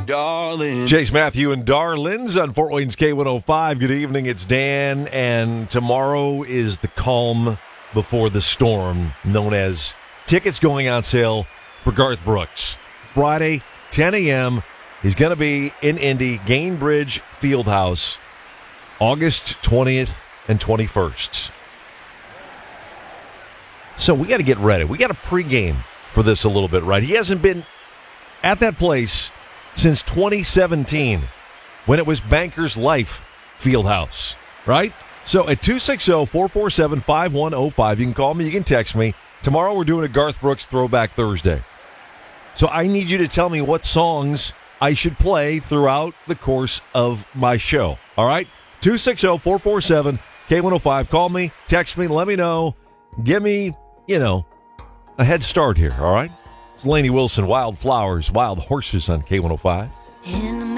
darling. Chase Matthew and Darlins on Fort Wayne's K105. Good evening, it's Dan, and tomorrow is the calm before the storm, known as tickets going on sale for Garth Brooks. Friday, 10 a.m., he's going to be in Indy, Gainbridge Fieldhouse, August 20th and 21st. So we got to get ready. We got to pregame for this a little bit, right? He hasn't been at that place since 2017 when it was Bankers Life Fieldhouse, right? So at 260-447-5105, you can call me, you can text me. Tomorrow we're doing a Garth Brooks Throwback Thursday. So I need you to tell me what songs I should play throughout the course of my show, all right? 260-447-K105. Call me, text me, let me know. Give me, a head start here, all right? It's Lainey Wilson, Wild Flowers, Wild Horses on K105.